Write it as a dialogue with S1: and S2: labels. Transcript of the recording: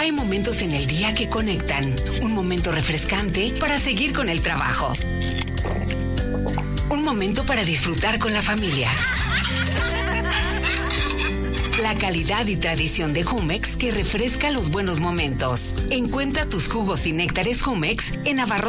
S1: Hay momentos en el día que conectan. Un momento refrescante para seguir con el trabajo. Un momento para disfrutar con la familia. La calidad y tradición de Jumex que refresca los buenos momentos. Encuentra tus jugos y néctares Jumex en Abarrotes